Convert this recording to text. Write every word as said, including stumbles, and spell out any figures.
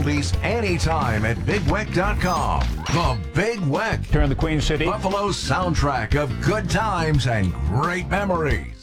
oldies anytime at big weck dot com. The Big Weck, Here in the Queen City. Buffalo's soundtrack of good times and great memories.